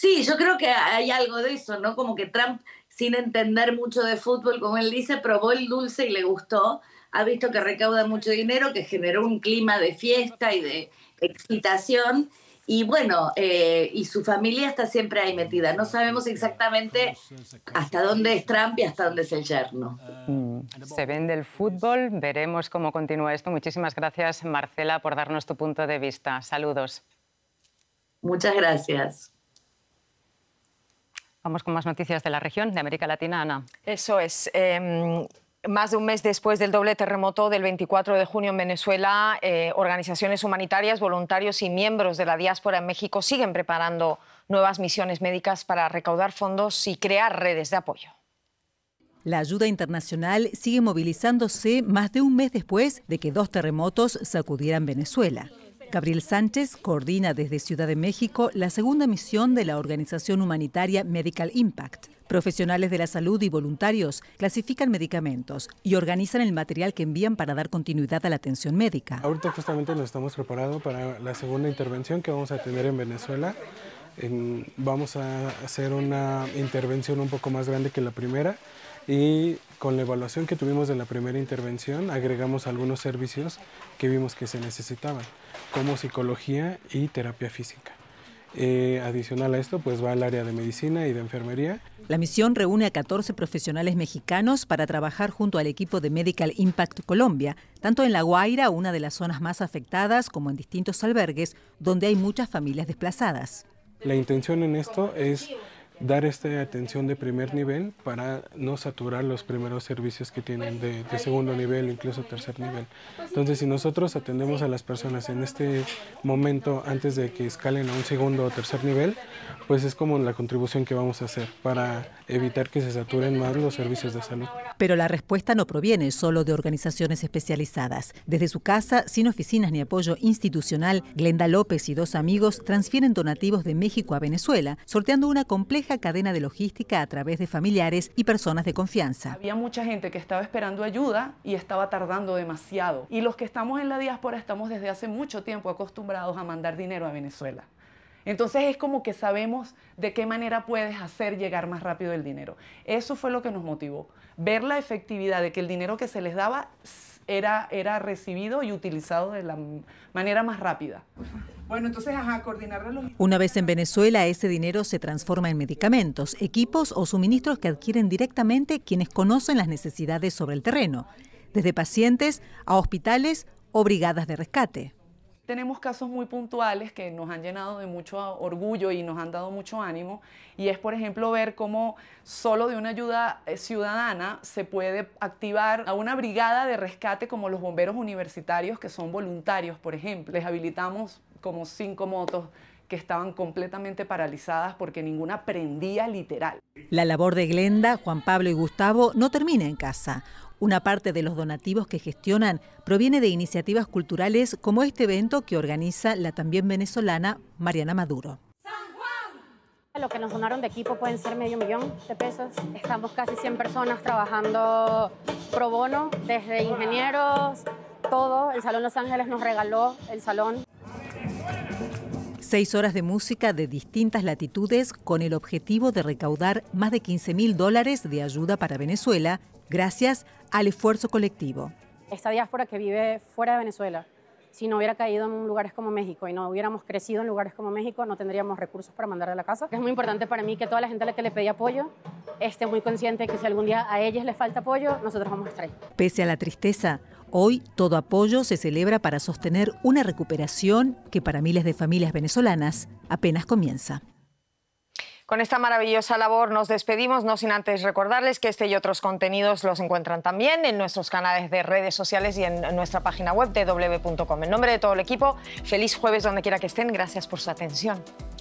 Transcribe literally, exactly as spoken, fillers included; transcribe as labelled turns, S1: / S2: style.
S1: Sí, yo creo que hay algo de eso, ¿no? Como que Trump, sin entender mucho de fútbol, como él dice, probó el dulce y le gustó. Ha visto que recauda mucho dinero, que generó un clima de fiesta y de excitación. Y bueno, eh, y su familia está siempre ahí metida. No sabemos exactamente hasta dónde es Trump y hasta dónde es el yerno.
S2: Mm, se vende el fútbol, veremos cómo continúa esto. Muchísimas gracias, Marcela, por darnos tu punto de vista. Saludos.
S1: Muchas gracias.
S2: Vamos con más noticias de la región, de América Latina, Ana.
S3: Eso es. Eh, más de un mes después del doble terremoto del veinticuatro de junio en Venezuela, eh, organizaciones humanitarias, voluntarios y miembros de la diáspora en México siguen preparando nuevas misiones médicas para recaudar fondos y crear redes de apoyo.
S4: La ayuda internacional sigue movilizándose más de un mes después de que dos terremotos sacudieran Venezuela. Gabriel Sánchez coordina desde Ciudad de México la segunda misión de la organización humanitaria Medical Impact. Profesionales de la salud y voluntarios clasifican medicamentos y organizan el material que envían para dar continuidad a la atención médica.
S5: Ahorita justamente nos estamos preparando para la segunda intervención que vamos a tener en Venezuela. En, vamos a hacer una intervención un poco más grande que la primera y con la evaluación que tuvimos de la primera intervención agregamos algunos servicios que vimos que se necesitaban, como psicología y terapia física. Eh, adicional a esto, pues va al área de medicina y de enfermería.
S4: La misión reúne a catorce profesionales mexicanos para trabajar junto al equipo de Medical Impact Colombia, tanto en La Guaira, una de las zonas más afectadas, como en distintos albergues donde hay muchas familias desplazadas.
S5: La intención en esto es dar esta atención de primer nivel para no saturar los primeros servicios que tienen de, de segundo nivel, incluso tercer nivel. Entonces, si nosotros atendemos a las personas en este momento antes de que escalen a un segundo o tercer nivel, pues es como la contribución que vamos a hacer para evitar que se saturen más los servicios de salud.
S4: Pero la respuesta no proviene solo de organizaciones especializadas. Desde su casa, sin oficinas ni apoyo institucional, Glenda López y dos amigos transfieren donativos de México a Venezuela, sorteando una compleja cadena de logística a través de familiares y personas de confianza.
S6: Había mucha gente que estaba esperando ayuda y estaba tardando demasiado. Y los que estamos en la diáspora estamos desde hace mucho tiempo acostumbrados a mandar dinero a Venezuela. Entonces es como que sabemos de qué manera puedes hacer llegar más rápido el dinero. Eso fue lo que nos motivó, ver la efectividad de que el dinero que se les daba era, era recibido y utilizado de la manera más rápida. Bueno, entonces, ajá, coordinar los...
S4: Una vez en Venezuela, ese dinero se transforma en medicamentos, equipos o suministros que adquieren directamente quienes conocen las necesidades sobre el terreno, desde pacientes a hospitales o brigadas de rescate.
S6: Tenemos casos muy puntuales que nos han llenado de mucho orgullo y nos han dado mucho ánimo, y es, por ejemplo, ver cómo solo de una ayuda ciudadana se puede activar a una brigada de rescate como los bomberos universitarios, que son voluntarios, por ejemplo. Les habilitamos como cinco motos que estaban completamente paralizadas porque ninguna prendía literal.
S4: La labor de Glenda, Juan Pablo y Gustavo no termina en casa. Una parte de los donativos que gestionan proviene de iniciativas culturales como este evento que organiza la también venezolana Mariana Maduro.
S7: Lo que nos donaron de equipo pueden ser medio millón de pesos. Estamos casi cien personas trabajando pro bono, desde ingenieros, todo. El Salón Los Ángeles nos regaló el salón.
S4: Seis horas de música de distintas latitudes con el objetivo de recaudar más de quince mil dólares de ayuda para Venezuela gracias al esfuerzo colectivo.
S7: Esta diáspora que vive fuera de Venezuela, si no hubiera caído en lugares como México y no hubiéramos crecido en lugares como México, no tendríamos recursos para mandar de la casa. Es muy importante para mí que toda la gente a la que le pedí apoyo esté muy consciente que si algún día a ellos les falta apoyo, nosotros vamos a estar ahí.
S4: Pese a la tristeza, hoy todo apoyo se celebra para sostener una recuperación que para miles de familias venezolanas apenas comienza.
S3: Con esta maravillosa labor nos despedimos, no sin antes recordarles que este y otros contenidos los encuentran también en nuestros canales de redes sociales y en nuestra página web de doble u doble u doble u punto com. En nombre de todo el equipo, feliz jueves donde quiera que estén. Gracias por su atención.